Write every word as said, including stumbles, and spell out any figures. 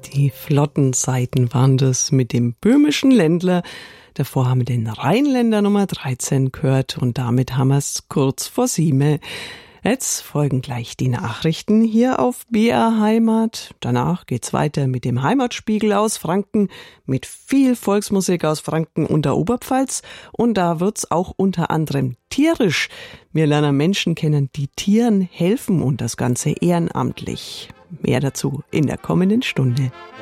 Die flotten Seiten waren das mit dem böhmischen Ländler. Davor haben wir den Rheinländer Nummer dreizehn gehört und damit haben wir es kurz vor sieben. Jetzt folgen gleich die Nachrichten hier auf B R Heimat. Danach geht's weiter mit dem Heimatspiegel aus Franken, mit viel Volksmusik aus Franken und der Oberpfalz. Und da wird's auch unter anderem tierisch. Wir lernen Menschen kennen, die Tieren helfen und das Ganze ehrenamtlich. Mehr dazu in der kommenden Stunde.